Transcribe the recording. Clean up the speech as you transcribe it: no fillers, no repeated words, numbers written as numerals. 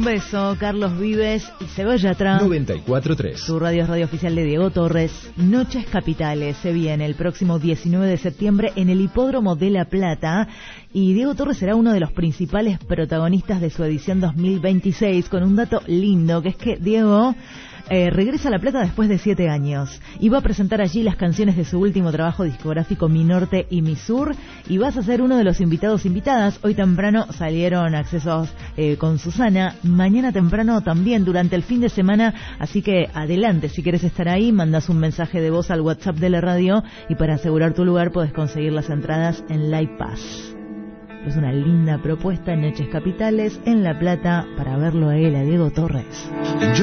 beso, Carlos Vives y Cebollatra. 94.3. Su radio es radio oficial de Diego Torres. Noches Capitales se viene el próximo 19 de septiembre en el Hipódromo de La Plata. Y Diego Torres será uno de los principales protagonistas de su edición 2026, con un dato lindo, que es que Diego regresa a La Plata después de 7 años y va a presentar allí las canciones de su último trabajo discográfico, Mi Norte y Mi Sur, y vas a ser uno de los invitadas. Hoy temprano salieron accesos con Susana, mañana temprano también durante el fin de semana, así que adelante, si quieres estar ahí, mandas un mensaje de voz al WhatsApp de la radio y para asegurar tu lugar podés conseguir las entradas en Live Pass. Es una linda propuesta en Noches Capitales en La Plata para verlo a él, a Diego Torres.